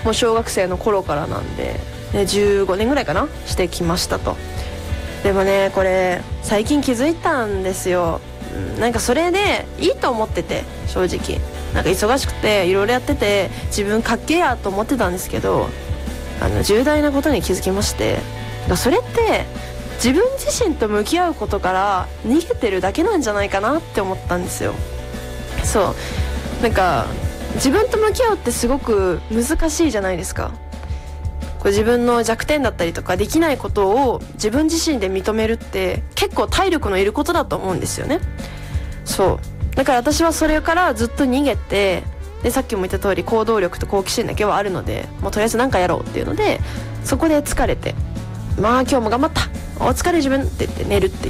もう小学生の頃からなんで、ね、15年ぐらいかなしてきましたと。でもねこれ最近気づいたんですよ。なんかそれでいいと思ってて、正直なんか忙しくていろいろやってて自分かっけえやと思ってたんですけど、重大なことに気づきまして、それって自分自身と向き合うことから逃げてるだけなんじゃないかなって思ったんですよ。そうなんか自分と向き合うってすごく難しいじゃないですか。こう自分の弱点だったりとかできないことを自分自身で認めるって結構体力のいることだと思うんですよね。そうだから私はそれからずっと逃げて、でさっきも言った通り行動力と好奇心だけはあるので、もうとりあえず何かやろうっていうので、そこで疲れて、まあ今日も頑張った、お疲れ自分って言って寝るっていう、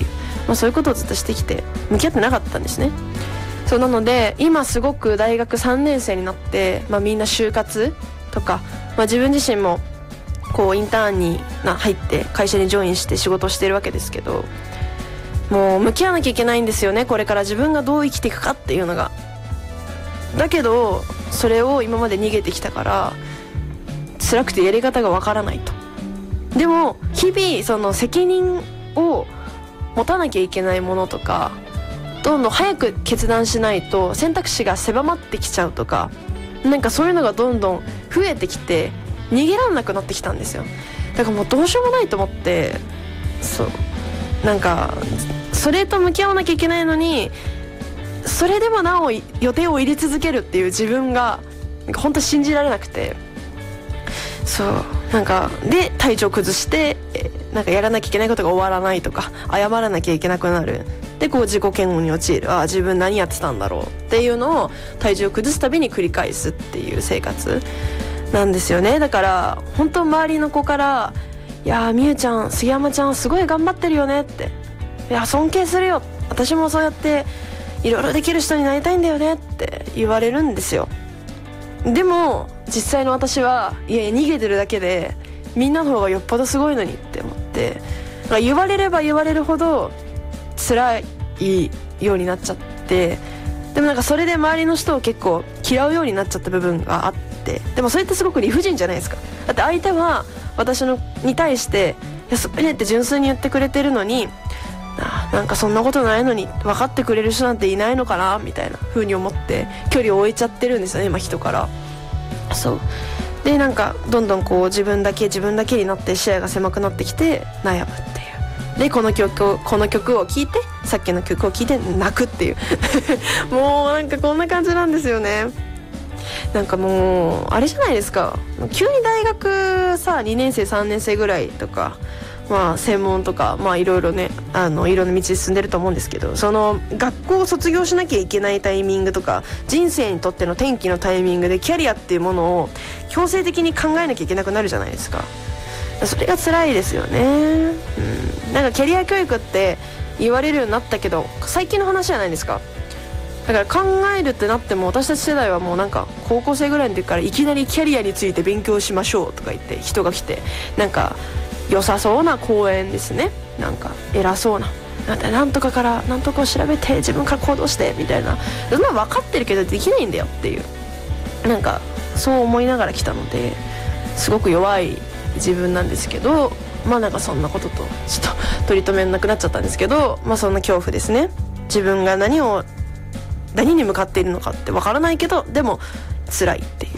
そういうことをずっとしてきて向き合ってなかったんですね。そうなので今すごく大学3年生になって、みんな就活とか、自分自身もこうインターンに入って会社にジョインして仕事をしてるわけですけど、もう向き合わなきゃいけないんですよね、これから自分がどう生きていくかっていうのが。だけどそれを今まで逃げてきたから辛くてやり方がわからないと。でも日々その責任を持たなきゃいけないものとか、どんどん早く決断しないと選択肢が狭まってきちゃうとか、なんかそういうのがどんどん増えてきて逃げらんなくなってきたんですよ。だからもうどうしようもないと思って、なんかそれと向き合わなきゃいけないのに、それでもなお予定を入れ続けるっていう自分が本当信じられなくて、なんかで体調崩してなんかやらなきゃいけないことが終わらないとか、謝らなきゃいけなくなる、でこう自己嫌悪に陥る、自分何やってたんだろうっていうのを体調を崩すたびに繰り返すっていう生活なんですよね。だから本当周りの子から「いやみゆちゃん、杉山ちゃんすごい頑張ってるよね」って「いや尊敬するよ、私もそうやっていろいろできる人になりたいんだよね」って言われるんですよ。でも実際の私はいや逃げてるだけでみんなの方がよっぽどすごいのにって思って、言われれば言われるほど辛いようになっちゃって、でもなんかそれで周りの人を結構嫌うようになっちゃった部分があって、でもそれってすごく理不尽じゃないですか。だって相手は私に対して「いやすごいね」って純粋に言ってくれてるのに、なんかそんなことないのに分かってくれる人なんていないのかなみたいな風に思って距離を置いちゃってるんですよね、今人から。でなんかどんどんこう自分だけになって視野が狭くなってきて悩むっていう。でこの曲を聴いて、さっきの曲を聴いて泣くっていうもうなんかこんな感じなんですよね。なんかもうあれじゃないですか、急に大学さ2年生3年生ぐらいとか、専門とかいろいろねいろんな道に進んでると思うんですけど、その学校を卒業しなきゃいけないタイミングとか人生にとっての転機のタイミングでキャリアっていうものを強制的に考えなきゃいけなくなるじゃないですか。それが辛いですよね。なんかキャリア教育って言われるようになったけど最近の話じゃないですか。だから考えるってなっても私たち世代はもうなんか高校生ぐらいの時からいきなりキャリアについて勉強しましょうとか言って人が来て、なんか良さそうな講演ですね、なんか偉そうななんとかからなんとかを調べて自分から行動してみたいな、そんな分かってるけどできないんだよっていう、なんかそう思いながら来たのですごく弱い自分なんですけど、なんかそんなこととちょっと取り留めなくなっちゃったんですけど、そんな恐怖ですね。自分が何に向かっているのかって分からないけどでも辛いっていう、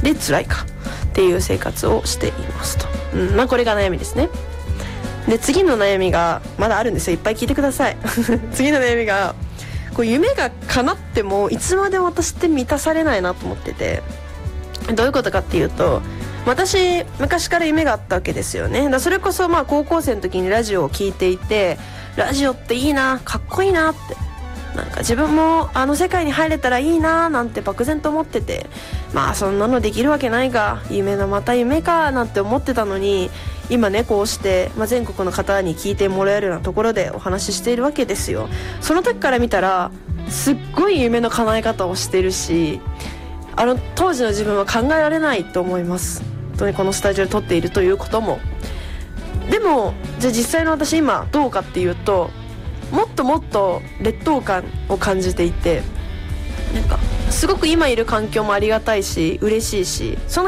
で辛いかっていう生活をしていますと。これが悩みですね。で次の悩みがまだあるんですよ、いっぱい聞いてください次の悩みがこう夢が叶ってもいつまでも私って満たされないなと思ってて、どういうことかっていうと、私昔から夢があったわけですよね。それこそ高校生の時にラジオを聞いていて、ラジオっていいな、かっこいいなって、なんか自分もあの世界に入れたらいいななんて漠然と思ってて、そんなのできるわけないが夢のまた夢かなんて思ってたのに、今ねこうして、全国の方に聞いてもらえるようなところでお話ししているわけですよ。その時から見たらすっごい夢の叶え方をしてるし、当時の自分は考えられないと思います。本当にこのスタジオで撮っているということも。でもじゃあ実際の私今どうかっていうと、もっともっと劣等感を感じていて、なんかすごく今いる環境もありがたいし嬉しいし、その